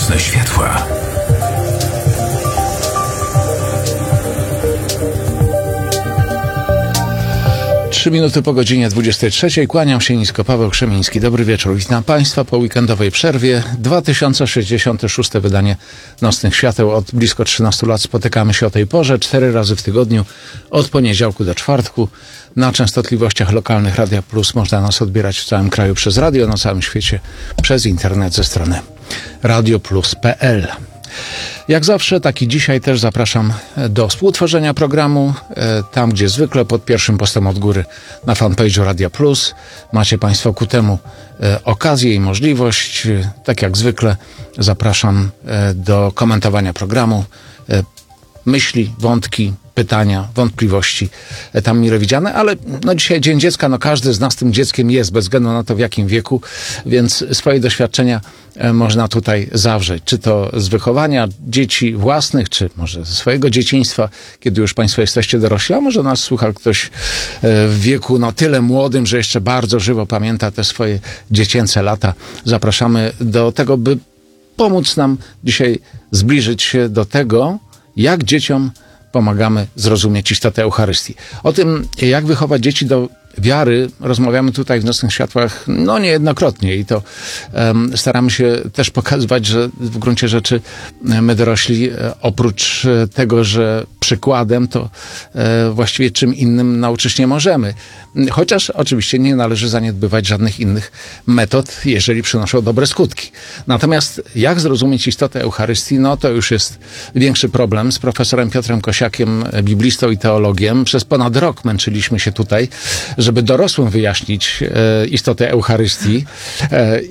Nocne światła. Trzy minuty po godzinie 23. Kłaniam się nisko, Paweł Krzemiński. Dobry wieczór. Witam Państwa po weekendowej przerwie. 2066. wydanie Nocnych Świateł. Od blisko 13 lat spotykamy się o tej porze 4 razy w tygodniu, od poniedziałku do czwartku. Na częstotliwościach lokalnych Radia Plus można nas odbierać w całym kraju przez radio, na całym świecie przez internet ze strony radioplus.pl. Jak zawsze, tak i dzisiaj też zapraszam do współtworzenia programu. Tam, gdzie zwykle, pod pierwszym postem od góry na fanpage'u Radia Plus. Macie Państwo ku temu okazję i możliwość. Tak jak zwykle zapraszam do komentowania programu. Myśli, wątki, pytania, wątpliwości tam mile widziane, ale dzisiaj Dzień Dziecka, każdy z nas tym dzieckiem jest, bez względu na to, w jakim wieku, więc swoje doświadczenia można tutaj zawrzeć. Czy to z wychowania dzieci własnych, czy może ze swojego dzieciństwa, kiedy już Państwo jesteście dorośli, a może nas słucha ktoś w wieku tyle młodym, że jeszcze bardzo żywo pamięta te swoje dziecięce lata. Zapraszamy do tego, by pomóc nam dzisiaj zbliżyć się do tego, jak dzieciom pomagamy zrozumieć istotę Eucharystii. O tym, jak wychować dzieci do wiary, rozmawiamy tutaj w Nocnych Światłach niejednokrotnie i to staramy się też pokazywać, że w gruncie rzeczy my dorośli, oprócz tego, że przykładem, to właściwie czym innym nauczyć nie możemy. Chociaż oczywiście nie należy zaniedbywać żadnych innych metod, jeżeli przynoszą dobre skutki. Natomiast jak zrozumieć istotę Eucharystii, to już jest większy problem. Z profesorem Piotrem Kosiakiem, biblistą i teologiem, przez ponad rok męczyliśmy się tutaj, żeby dorosłym wyjaśnić istotę Eucharystii